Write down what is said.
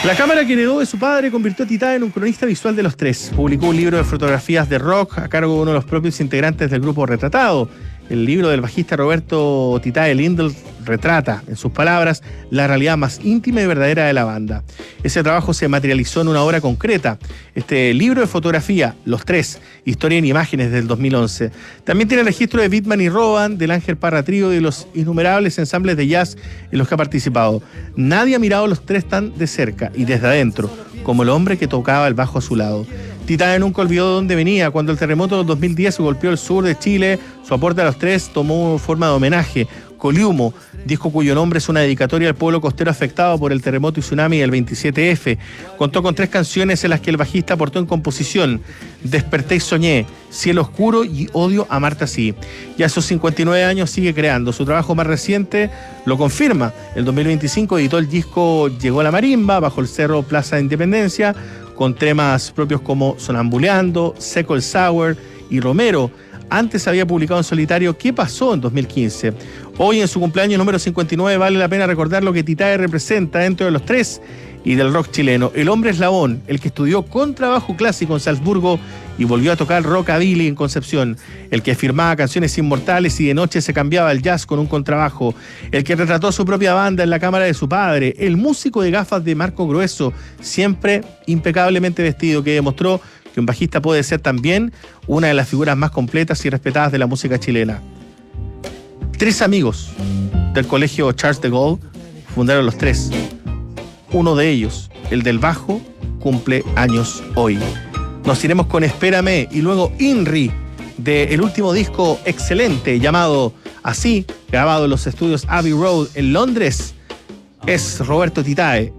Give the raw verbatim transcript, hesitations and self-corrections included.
La cámara que heredó de su padre convirtió a Titae en un cronista visual de los tres. Publicó un libro de fotografías de rock a cargo de uno de los propios integrantes del grupo Retratado. El libro del bajista Roberto Titae Lindl retrata, en sus palabras, la realidad más íntima y verdadera de la banda. Ese trabajo se materializó en una obra concreta. Este libro de fotografía, Los Tres, Historia en Imágenes, del dos mil once. También tiene el registro de Bitman y Roban, del Ángel Parra Trío y de los innumerables ensambles de jazz en los que ha participado. Nadie ha mirado a los tres tan de cerca y desde adentro, como el hombre que tocaba el bajo a su lado. Titae nunca olvidó de dónde venía. Cuando el terremoto del dos mil diez golpeó el sur de Chile, su aporte a los tres tomó forma de homenaje. Coliumo, disco cuyo nombre es una dedicatoria al pueblo costero afectado por el terremoto y tsunami del veintisiete efe. Contó con tres canciones en las que el bajista aportó en composición: Desperté y soñé, Cielo oscuro y Odio amarte así. Y a sus cincuenta y nueve años sigue creando. Su trabajo más reciente lo confirma. El dos mil veinticinco editó el disco Llegó la Marimba, bajo el cerro Plaza de Independencia, con temas propios como Sonambuleando, Seco el Sour y Romero. Antes había publicado en solitario ¿Qué pasó? En dos mil quince. Hoy, en su cumpleaños número cincuenta y nueve, vale la pena recordar lo que Titae representa dentro de los tres y del rock chileno. El hombre eslabón, el que estudió contrabajo clásico en Salzburgo y volvió a tocar rockabilly en Concepción, el que firmaba canciones inmortales y de noche se cambiaba el jazz con un contrabajo, el que retrató su propia banda en la cámara de su padre, el músico de gafas de marco grueso, siempre impecablemente vestido, que demostró que un bajista puede ser también una de las figuras más completas y respetadas de la música chilena. Tres amigos del colegio Charles de Gaulle fundaron los tres. Uno de ellos, el del bajo, cumple años hoy. Nos iremos con Espérame y luego Inri, del último disco excelente llamado Así, grabado en los estudios Abbey Road en Londres. Es Roberto Titae.